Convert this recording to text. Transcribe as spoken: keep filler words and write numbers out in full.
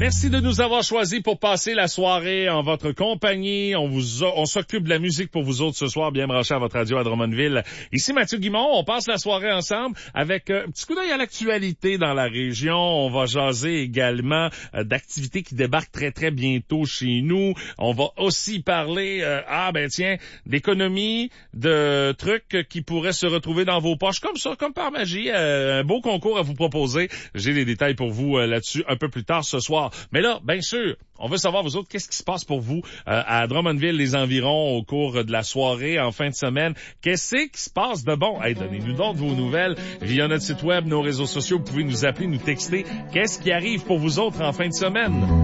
Merci de nous avoir choisis pour passer la soirée en votre compagnie. On vous a, on s'occupe de la musique pour vous autres ce soir, bien branché à votre radio à Drummondville. Ici Mathieu Guimond, on passe la soirée ensemble avec un petit coup d'œil à l'actualité dans la région. On va jaser également euh, d'activités qui débarquent très très bientôt chez nous. On va aussi parler, euh, ah ben tiens, d'économie, de trucs qui pourraient se retrouver dans vos poches comme ça, comme par magie. Euh, un beau concours à vous proposer. J'ai des détails pour vous euh, là-dessus un peu plus tard ce soir. Mais là, bien sûr, on veut savoir, vous autres, qu'est-ce qui se passe pour vous euh, à Drummondville, les environs, au cours de la soirée, en fin de semaine. Qu'est-ce qui se passe de bon? Hey, donnez-nous donc vos nouvelles via notre site web, nos réseaux sociaux. Vous pouvez nous appeler, nous texter. Qu'est-ce qui arrive pour vous autres en fin de semaine?